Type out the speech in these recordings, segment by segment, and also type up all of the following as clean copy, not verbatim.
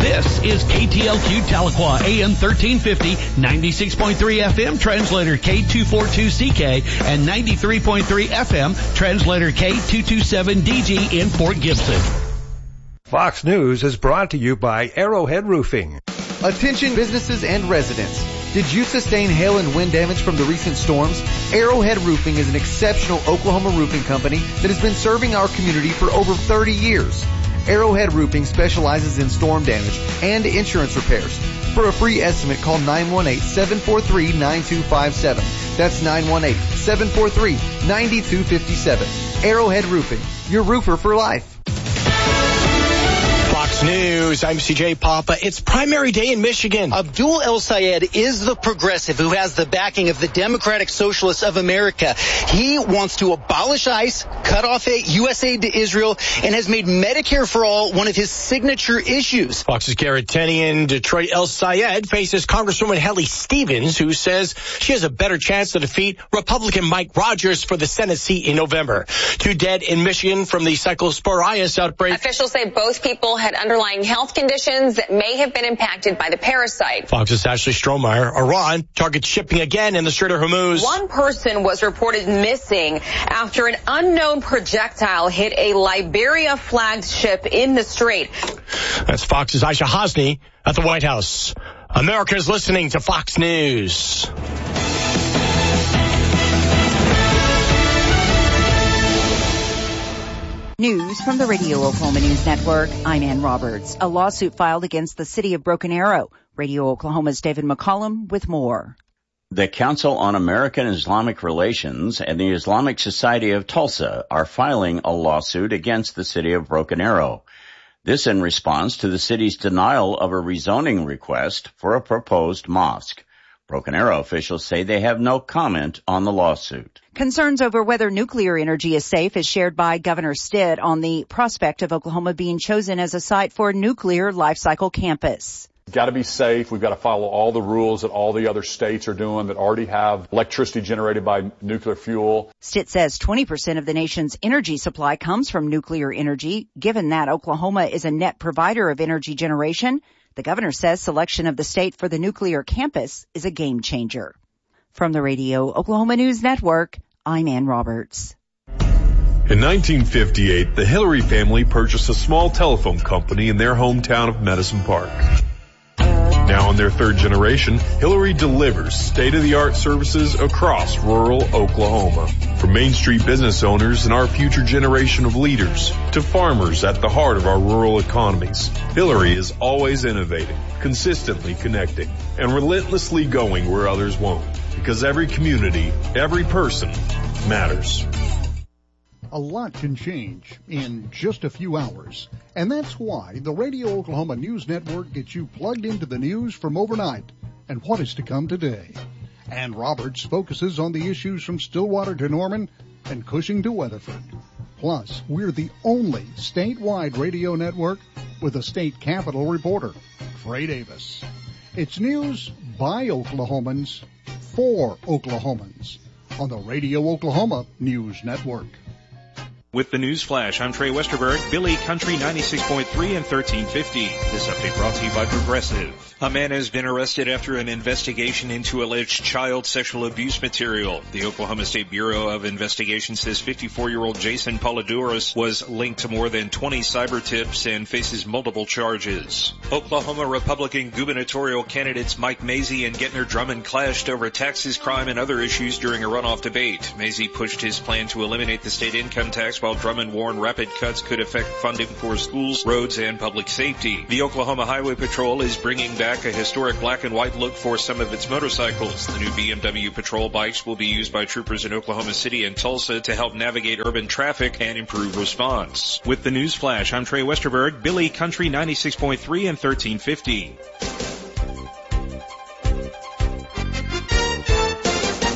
This is KTLQ Tahlequah, AM 1350, 96.3 FM, translator K242CK, and 93.3 FM, translator K227DG in Fort Gibson. Fox News is brought to you by Arrowhead Roofing. Attention businesses and residents. Did you sustain hail and wind damage from the recent storms? Arrowhead Roofing is an exceptional Oklahoma roofing company that has been serving our community for over 30 years. Arrowhead Roofing specializes in storm damage and insurance repairs. For a free estimate, call 918-743-9257. That's 918-743-9257. Arrowhead Roofing, your roofer for life. Fox News, I'm CJ Papa. It's primary day in Michigan. Abdul El-Sayed is the progressive who has the backing of the Democratic Socialists of America. He wants to abolish ICE, cut off U.S. aid to Israel, and has made Medicare for All one of his signature issues. Fox's Garrett Tenney in Detroit. El-Sayed faces Congresswoman Hallie Stevens, who says she has a better chance to defeat Republican Mike Rogers for the Senate seat in November. 2 dead in Michigan from the cyclosporitis outbreak. Officials say both people had underlying health conditions that may have been impacted by the parasite. Fox's Ashley Strohmeyer. Iran targets shipping again in the Strait of Hormuz. One person was reported missing after an unknown projectile hit a Liberia-flagged ship in the strait. That's Fox's Aisha Hosni at the White House. America is listening to Fox News. News from the Radio Oklahoma News Network. I'm Ann Roberts. A lawsuit filed against the city of Broken Arrow. Radio Oklahoma's David McCollum with more. The Council on American Islamic Relations and the Islamic Society of Tulsa are filing a lawsuit against the city of Broken Arrow. This in response to the city's denial of a rezoning request for a proposed mosque. Broken Arrow officials say they have no comment on the lawsuit. Concerns over whether nuclear energy is safe is shared by Governor Stitt on the prospect of Oklahoma being chosen as a site for a nuclear life cycle campus. We've got to be safe. We've got to follow all the rules that all the other states are doing that already have electricity generated by nuclear fuel. Stitt says 20% of the nation's energy supply comes from nuclear energy. Given that Oklahoma is a net provider of energy generation, the governor says selection of the state for the nuclear campus is a game changer. From the Radio Oklahoma News Network, I'm Ann Roberts. In 1958, the Hillary family purchased a small telephone company in their hometown of Medicine Park. Now in their third generation, Hillary delivers state-of-the-art services across rural Oklahoma. From Main Street business owners and our future generation of leaders to farmers at the heart of our rural economies, Hillary is always innovating, consistently connecting, and relentlessly going where others won't. Because every community, every person matters. A lot can change in just a few hours. And that's why the Radio Oklahoma News Network gets you plugged into the news from overnight and what is to come today. Ann Roberts focuses on the issues from Stillwater to Norman and Cushing to Weatherford. Plus, we're the only statewide radio network with a state capitol reporter, Trey Davis. It's news by Oklahomans for Oklahomans on the Radio Oklahoma News Network. With the News Flash, I'm Trey Westerberg, Billy Country 96.3 and 1350. This update brought to you by Progressive. A man has been arrested after an investigation into alleged child sexual abuse material. The Oklahoma State Bureau of Investigation says 54-year-old Jason Polidouris was linked to more than 20 cyber tips and faces multiple charges. Oklahoma Republican gubernatorial candidates Mike Mazie and Getner Drummond clashed over taxes, crime, and other issues during a runoff debate. Mazie pushed his plan to eliminate the state income tax, while Drummond warned rapid cuts could affect funding for schools, roads, and public safety. The Oklahoma Highway Patrol is bringing back a historic black and white look for some of its motorcycles. The new BMW Patrol bikes will be used by troopers in Oklahoma City and Tulsa to help navigate urban traffic and improve response. With the News Flash, I'm Trey Westerberg, Billy Country 96.3 and 1350.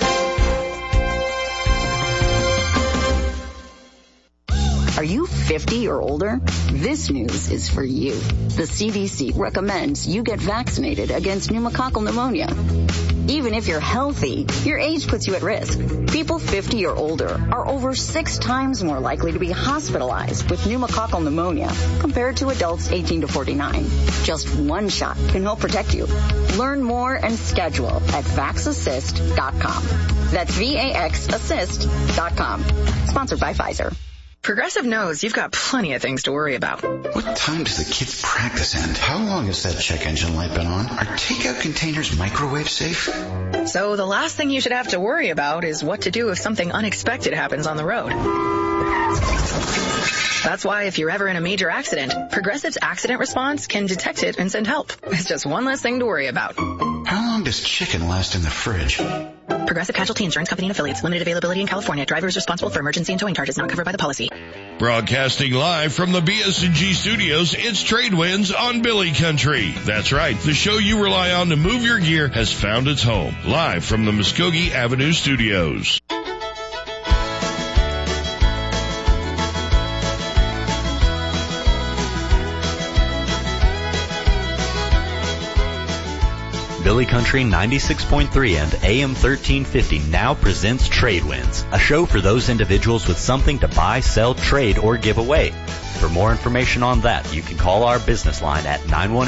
Are you 50 50 or older? This news is for you. The CDC recommends you get vaccinated against pneumococcal pneumonia. Even if you're healthy, your age puts you at risk. People 50 or older are over 6 times more likely to be hospitalized with pneumococcal pneumonia compared to adults 18 to 49. Just one shot can help protect you. Learn more and schedule at vaxassist.com. That's VAXassist.com. Sponsored by Pfizer. Progressive knows you've got plenty of things to worry about. What time does the kids' practice end? How long has that check engine light been on? Are takeout containers microwave safe? So the last thing you should have to worry about is what to do if something unexpected happens on the road. That's why if you're ever in a major accident, Progressive's accident response can detect it and send help. It's just one less thing to worry about. How long does chicken last in the fridge? Progressive Casualty Insurance Company and Affiliates. Limited availability in California. Driver is responsible for emergency and towing charges not covered by the policy. Broadcasting live from the BS&G studios, it's Trade Winds on Billy Country. That's right. The show you rely on to move your gear has found its home. Live from the Muskogee Avenue studios. Billy Country 96.3 and AM 1350 now presents Trade Winds, a show for those individuals with something to buy, sell, trade, or give away. For more information on that, you can call our business line at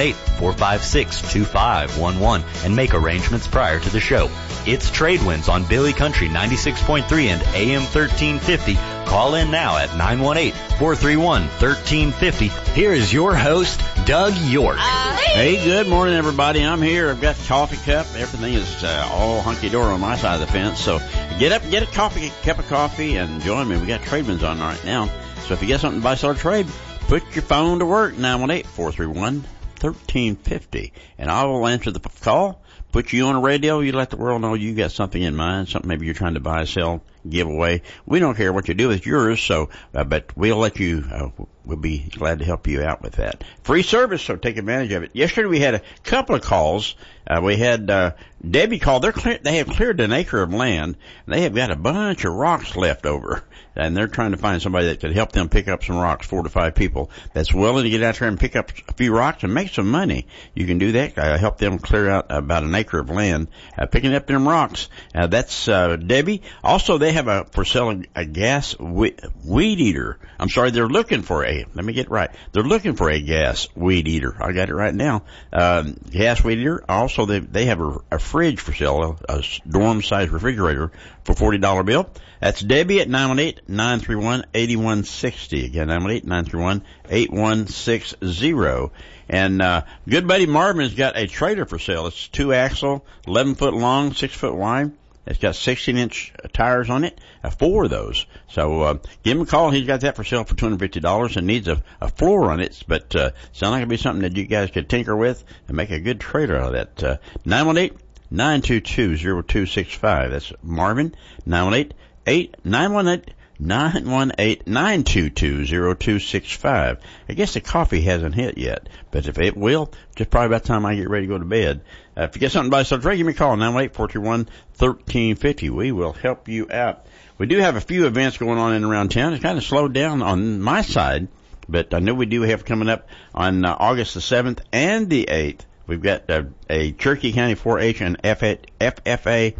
918-456-2511 and make arrangements prior to the show. It's Trade Winds on Billy Country 96.3 and AM 1350. Call in now at 918-431-1350. Here is your host, Doug York. Hey, good morning, everybody. I'm here. I've got the coffee cup. Everything is all hunky-dory on my side of the fence. So get up, get a cup of coffee, and join me. We got Trade Winds on right now. So if you got something to buy, sell, or trade, put your phone to work, 918-431-1350. And I will answer the call, put you on the radio. You let the world know you got something in mind, something maybe you're trying to buy, sell, give away. We don't care what you do with yours, so but we'll let you, we'll be glad to help you out with that. Free service, so take advantage of it. Yesterday we had a couple of calls. We had Debbie call. They have cleared an acre of land, and they have got a bunch of rocks left over. And they're trying to find somebody that could help them pick up some rocks, 4 to 5 people that's willing to get out there and pick up a few rocks and make some money. You can do that. Help them clear out about an acre of land, picking up them rocks. That's Debbie. Also, they have for selling a gas weed eater. I'm sorry, they're looking for let me get it right. They're looking for a gas weed eater. I got it right now. Gas weed eater. Also, they have a fridge for sale, a dorm-sized refrigerator for $40 bill. That's Debbie at 918-931-8160. Again, 918-931-8160. And good buddy Marvin's got a trailer for sale. It's 2-axle, 11-foot long, 6-foot wide. It's got 16-inch tires on it, 4 of those. So give him a call. He's got that for sale for $250 and needs a floor on it. But sounds like it'd be something that you guys could tinker with and make a good trailer out of that. 918-922-0265. That's Marvin, 918-922-0265. I guess the coffee hasn't hit yet, but if it will, just probably about the time I get ready to go to bed. If you get something to buy, so give me a call, 918-431-1350. We will help you out. We do have a few events going on in and around town. It's kind of slowed down on my side, but I know we do have coming up on August the 7th and the 8th. We've got a Cherokee County 4-H and FFA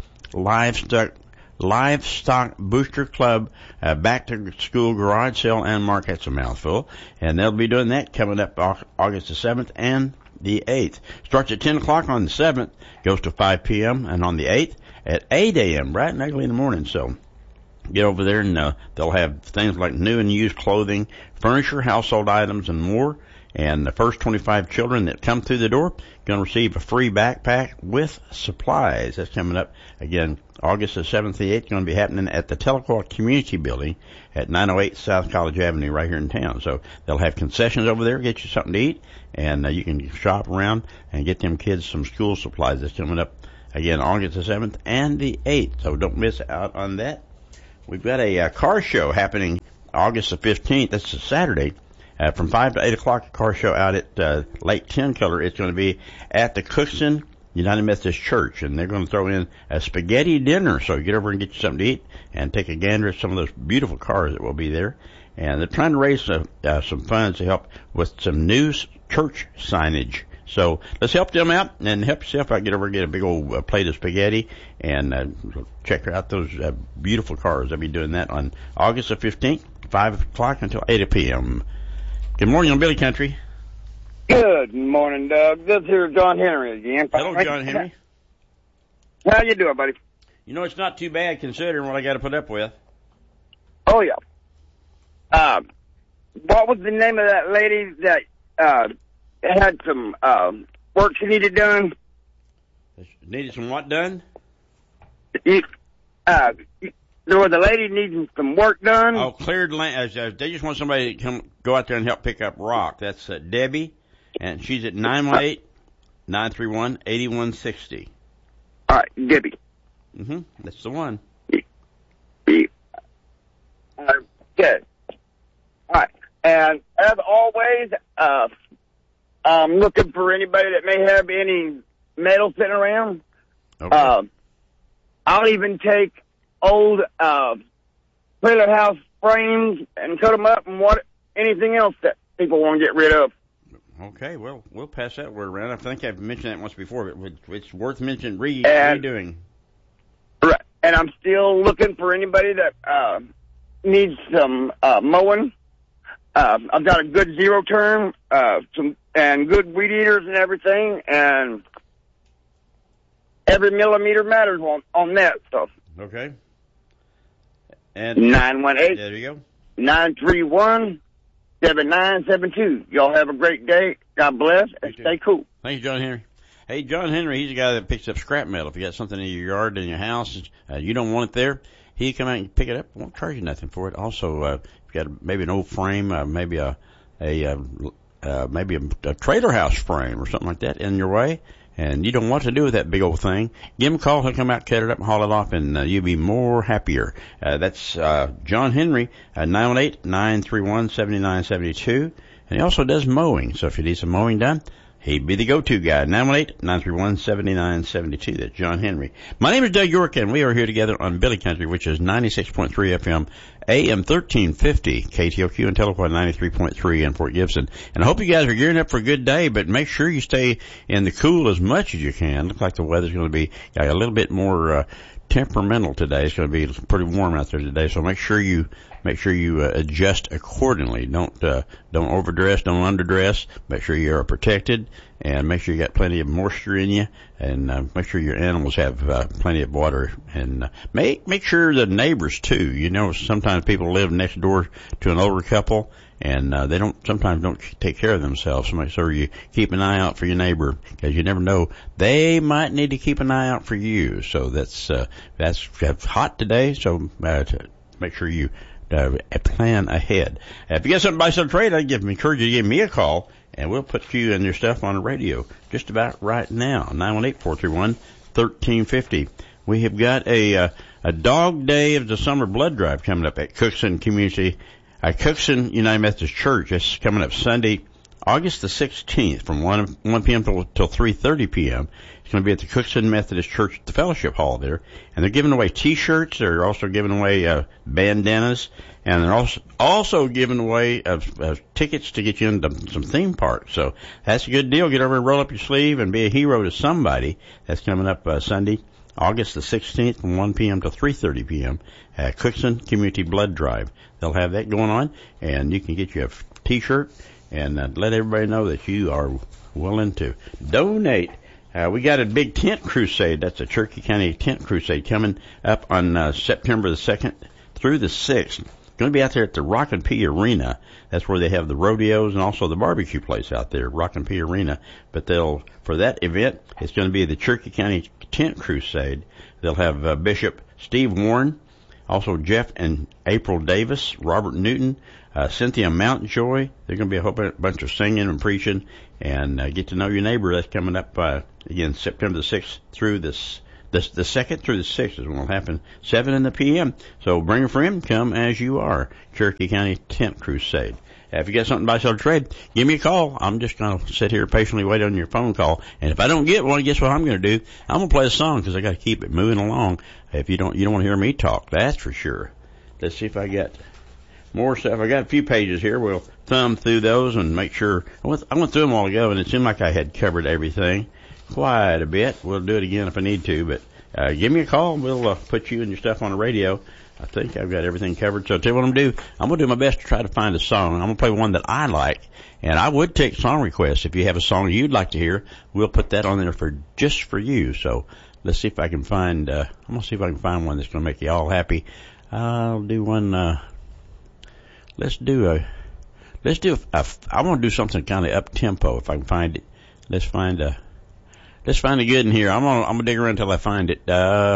Livestock Booster Club back to school garage sale and market. That's a mouthful. And they'll be doing that coming up August the 7th and the 8th. Starts at 10 o'clock on the 7th, goes to 5 p.m. and on the 8th at 8 a.m. bright and early in the morning. So get over there and they'll have things like new and used clothing, furniture, household items, and more. And the first 25 children that come through the door going to receive a free backpack with supplies. That's coming up again August the 7th, the 8th, going to be happening at the Tahlequah Community Building at 908 South College Avenue right here in town. So they'll have concessions over there, get you something to eat, and you can shop around and get them kids some school supplies. That's coming up again August the 7th and the 8th. So don't miss out on that. We've got a car show happening August the 15th. That's a Saturday. From 5 to 8 o'clock, a car show out at Lake Tenkeller. It's going to be at the Cookston United Methodist Church, and they're going to throw in a spaghetti dinner. So get over and get you something to eat and take a gander at some of those beautiful cars that will be there. and they're trying to raise some funds to help with some new church signage. So let's help them out and help yourself out. Get over and get a big old plate of spaghetti and check out those beautiful cars. They'll be doing that on August the 15th, 5 o'clock until 8 p.m. Good morning on Billy Country. Good morning, Doug. This here is John Henry again. Hello, John Henry. How you doing, buddy? You know, it's not too bad considering what I got to put up with. Oh, yeah. What was the name of that lady that had some work she needed done? Needed some what done? There was a lady needing some work done. Oh, cleared land. They just want somebody to go out there and help pick up rock. That's Debbie, and she's at 918-931-8160. All right, Debbie. That's the one. Good. All right. And as always, I'm looking for anybody that may have any metal sitting around. Okay. I'll even take old trailer house frames and cut them up and anything else that people want to get rid of. Okay, well, we'll pass that word around. I think I've mentioned that once before, but it's worth mentioning redoing. Right. And I'm still looking for anybody that needs some mowing. I've got a good zero turn, and good weed eaters and everything, and every millimeter matters on that stuff. Okay. And 918. There you go. 931-7972. Y'all have a great day. God bless, and stay cool. Thank you, John Henry. Hey, John Henry, he's the guy that picks up scrap metal. If you got something in your yard, in your house, you don't want it there, he come out and pick it up. Won't charge you nothing for it. Also, if you got maybe an old frame, maybe a trailer house frame or something like that in your way, and you don't want to do with that big old thing, give him a call. He'll come out, cut it up, and haul it off, and you'll be more happier. That's John Henry, 918-931-7972. And he also does mowing, so if you need some mowing done, he'd be the go-to guy. 918-931-7972. That's John Henry. My name is Doug York, and we are here together on Billy Country, which is 96.3 FM, AM 1350, KTOQ and Telequad 93.3 in Fort Gibson. And I hope you guys are gearing up for a good day, but make sure you stay in the cool as much as you can. Looks like the weather's going to be a little bit more temperamental today. It's going to be pretty warm out there today, so make sure you adjust accordingly. Don't overdress, don't underdress. Make sure you are protected, and make sure you got plenty of moisture in you, and make sure your animals have plenty of water. And make sure the neighbors too. You know, sometimes people live next door to an older couple, and they sometimes don't take care of themselves. So make sure you keep an eye out for your neighbor, because you never know, they might need to keep an eye out for you. So that's hot today. So make sure you plan ahead. If you got something to buy, some trade, I encourage you to give me a call, and we'll put you and your stuff on the radio just about right now. 918-431-1350. We have got a dog day of the summer blood drive coming up at Cookson Cookson United Methodist Church. It's coming up Sunday, August the 16th from 1 p.m. till 3:30 p.m. It's going to be at the Cookson Methodist Church at the Fellowship Hall there. And they're giving away T-shirts. They're also giving away bandanas. And they're also giving away tickets to get you into some theme parks. So that's a good deal. Get over and roll up your sleeve and be a hero to somebody. That's coming up Sunday, August the 16th from 1 p.m. to 3:30 p.m. at Cookson Community Blood Drive. They'll have that going on, and you can get you a T-shirt and let everybody know that you are willing to donate. We got a big tent crusade. That's a Cherokee County tent crusade coming up on September the 2nd through the 6th. Going to be out there at the Rockin' P Arena. That's where they have the rodeos and also the barbecue place out there, Rockin' P Arena. But for that event, it's going to be the Cherokee County Tent Crusade. They'll have Bishop Steve Warren, also Jeff and April Davis, Robert Newton, Cynthia Mountjoy. There's going to be a whole bunch of singing and preaching, and get to know your neighbor. That's coming up again September the 6th through the 2nd through the 6th is when it'll happen, 7 p.m. So bring a friend, come as you are. Cherokee County Tent Crusade. If you got something to buy, sell, trade, give me a call. I'm just going to sit here patiently wait on your phone call. And if I don't get one, guess what I'm going to do? I'm going to play a song because I got to keep it moving along. If you don't want to hear me talk, that's for sure. Let's see if I got more stuff. I got a few pages here. We'll thumb through those and make sure. I went through them all ago, and it seemed like I had covered everything quite a bit. We'll do it again if I need to, but give me a call. We'll put you and your stuff on the radio. I think I've got everything covered. So I'll tell you what I'm going to do. I'm going to do my best to try to find a song. I'm going to play one that I like, and I would take song requests. If you have a song you'd like to hear, we'll put that on there just for you. So let's see if I can find, I'm going to see if I can find one that's going to make you all happy. I'll do one, I want to do something kind of up tempo if I can find it. Let's find a good in here. I'm going to dig around until I find it.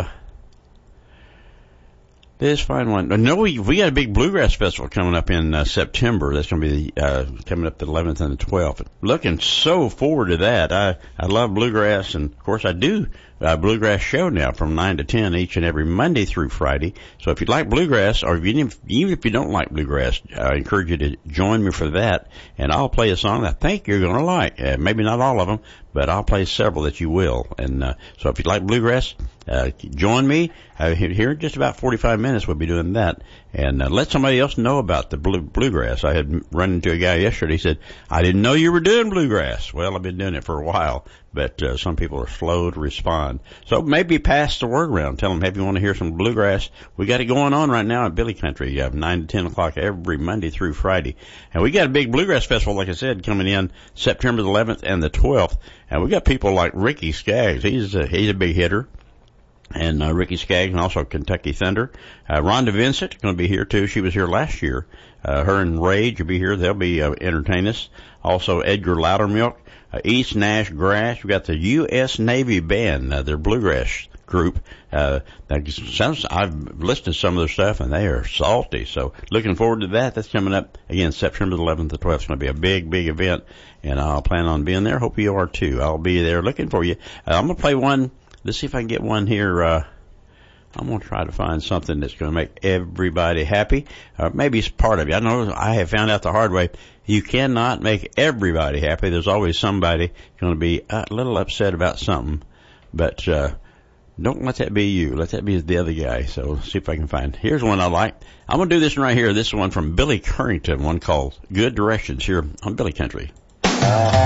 Let's find one. No, we got a big bluegrass festival coming up in September. That's going to be coming up the 11th and the 12th. Looking so forward to that. I love bluegrass, and of course I do a bluegrass show now from 9 to 10 each and every Monday through Friday. So if you like bluegrass, or even if you don't like bluegrass, I encourage you to join me for that, and I'll play a song I think you're going to like. Maybe not all of them, but I'll play several that you will. And so if you like bluegrass, join me. Here in just about 45 minutes we'll be doing that. And let somebody else know about the bluegrass. I had run into a guy yesterday. He said, I didn't know you were doing bluegrass. Well, I've been doing it for a while, but some people are slow to respond. So maybe pass the word around. Tell them, hey, if you want to hear some bluegrass, we got it going on right now at Billy Country. You have 9 to 10 o'clock every Monday through Friday. And we got a big bluegrass festival, like I said, coming in September the 11th and the 12th. And we got people like Ricky Skaggs. He's a big hitter. And Ricky Skaggs, and also Kentucky Thunder. Rhonda Vincent going to be here too. She was here last year. Her and Rage will be here. They'll be entertain us. Also Edgar Loudermilk, East Nash Grass. We got the U.S. Navy Band, their bluegrass group. I've listened to some of their stuff, and they are salty. So looking forward to that. That's coming up again September the 11th to 12th. It's going to be a big, big event, and I'll plan on being there. Hope you are too. I'll be there looking for you. I'm going to play one. Let's see if I can get one here. I'm going to try to find something that's going to make everybody happy. Maybe it's part of it. I know I have found out the hard way. You cannot make everybody happy. There's always somebody going to be a little upset about something. But don't let that be you. Let that be the other guy. So let's see if I can find. Here's one I like. I'm going to do this one right here. This is one from Billy Currington, one called Good Directions here on Billy Country.